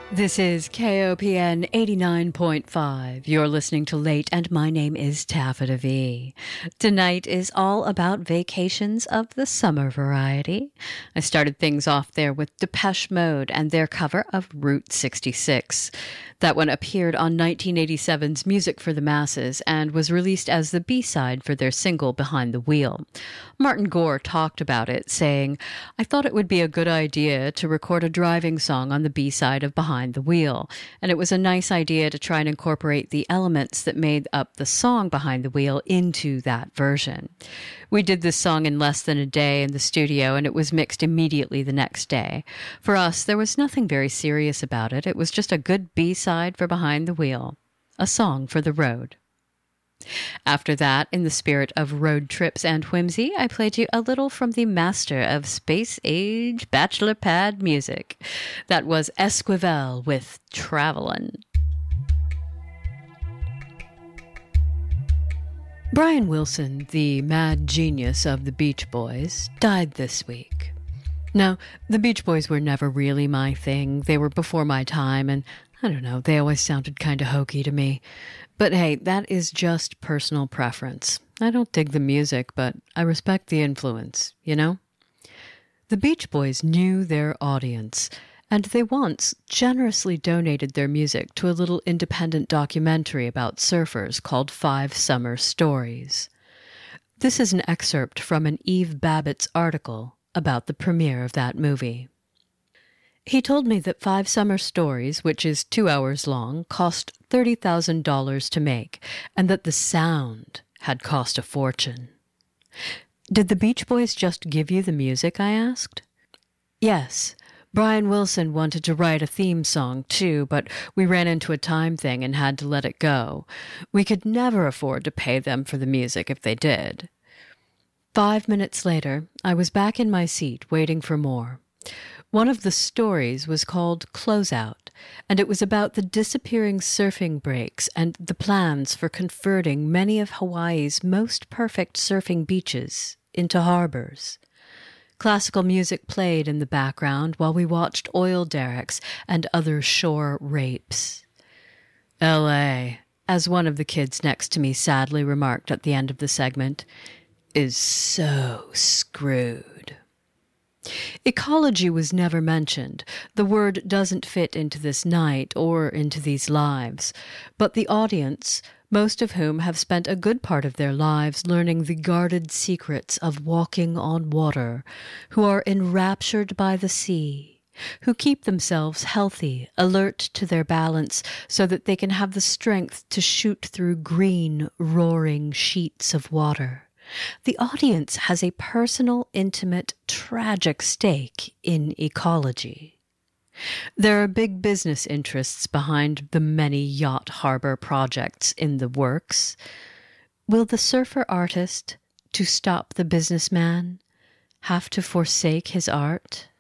This is KOPN 89.5. You're listening to Late, and my name is Taffeta V. Tonight is all about vacations of the summer variety. I started things off there with Depeche Mode and their cover of Route 66. That one appeared on 1987's Music for the Masses and was released as the B-side for their single Behind the Wheel. Martin Gore talked about it, saying, "I thought it would be a good idea to record a driving song on the B-side of Behind the Wheel, and it was a nice idea to try and incorporate the elements that made up the song Behind the Wheel into that version. We did this song in less than a day in the studio, and it was mixed immediately the next day. For us, there was nothing very serious about it. It was just a good B-side for Behind the Wheel, a song for the road." After that, in the spirit of road trips and whimsy, I played you a little from the master of space-age bachelor pad music. That was Esquivel with Travelin'. Brian Wilson, the mad genius of the Beach Boys, died this week. Now, the Beach Boys were never really my thing. They were before my time, and I don't know, they always sounded kind of hokey to me. But hey, that is just personal preference. I don't dig the music, but I respect the influence, you know? The Beach Boys knew their audience, and they once generously donated their music to a little independent documentary about surfers called 5 Summer Stories. This is an excerpt from an Eve Babbitt's article about the premiere of that movie. He told me that 5 Summer Stories, which is 2 hours long, cost $30,000 to make, and that the sound had cost a fortune. "Did the Beach Boys just give you the music?" I asked. "Yes. Brian Wilson wanted to write a theme song, too, but we ran into a time thing and had to let it go. We could never afford to pay them for the music if they did." 5 minutes later, I was back in my seat waiting for more. One of the stories was called Closeout, and it was about the disappearing surfing breaks and the plans for converting many of Hawaii's most perfect surfing beaches into harbors. Classical music played in the background while we watched oil derricks and other shore rapes. "L.A., as one of the kids next to me sadly remarked at the end of the segment, is so screwed." Ecology was never mentioned. The word doesn't fit into this night or into these lives. But the audience, most of whom have spent a good part of their lives learning the guarded secrets of walking on water, who are enraptured by the sea, who keep themselves healthy, alert to their balance, so that they can have the strength to shoot through green, roaring sheets of water. The audience has a personal, intimate, tragic stake in ecology. There are big business interests behind the many yacht harbor projects in the works. Will the surfer artist, to stop the businessman, have to forsake his art?